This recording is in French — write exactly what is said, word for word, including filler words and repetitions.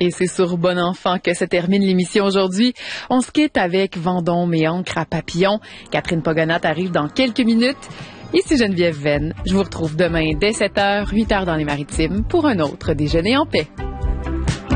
Et c'est sur Bon Enfant que se termine l'émission aujourd'hui. On se quitte avec Vendôme et Encre à papillon. Catherine Pogonat arrive dans quelques minutes. Ici Geneviève Venn. Je vous retrouve demain dès sept heures, huit heures dans les Maritimes pour un autre Déjeuner en paix.